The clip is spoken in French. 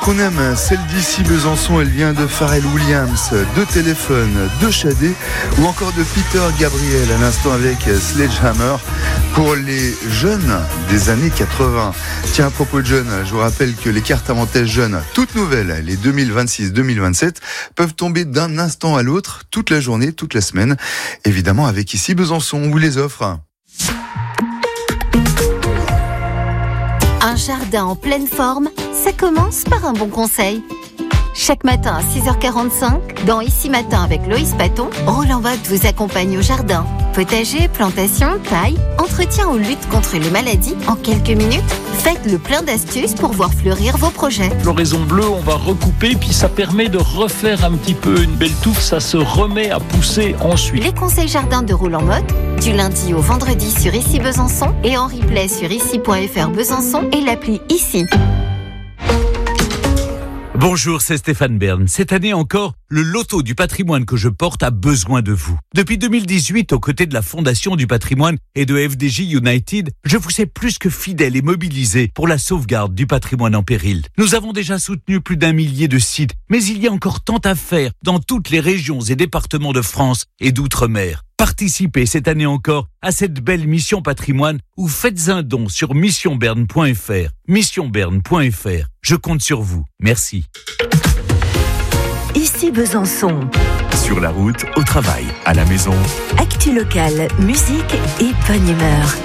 Qu'on aime, celle d'ici Besançon, elle vient de Pharrell Williams, de Téléphone, de Shadé ou encore de Peter Gabriel à l'instant avec Sledgehammer pour les jeunes des années 80. Tiens, à propos de jeunes, je vous rappelle que les cartes avantages jeunes, toutes nouvelles, les 2026-2027, peuvent tomber d'un instant à l'autre, toute la journée, toute la semaine, évidemment avec ici Besançon, on vous les offre. Un jardin en pleine forme, ça commence par un bon conseil. Chaque matin à 6h45, dans Ici Matin avec Loïs Paton, Roland Vogt vous accompagne au jardin. Potager, plantation, taille, entretien ou lutte contre les maladies, en quelques minutes, faites le plein d'astuces pour voir fleurir vos projets. Floraison bleue, on va recouper, puis ça permet de refaire un petit peu une belle touffe, ça se remet à pousser ensuite. Les conseils jardin de Roland Vogt, du lundi au vendredi sur Ici Besançon et en replay sur ici.fr Besançon et l'appli Ici. Bonjour, c'est Stéphane Bern. Cette année encore, le loto du patrimoine que je porte a besoin de vous. Depuis 2018, aux côtés de la Fondation du patrimoine et de FDJ United, je vous sais plus que fidèle et mobilisé pour la sauvegarde du patrimoine en péril. Nous avons déjà soutenu plus d'1 millier de sites, mais il y a encore tant à faire dans toutes les régions et départements de France et d'outre-mer. Participez cette année encore à cette belle mission patrimoine ou faites un don sur missionberne.fr. Missionberne.fr. Je compte sur vous. Merci. Ici Besançon. Sur la route, au travail, à la maison. Actu locale, musique et bonne humeur.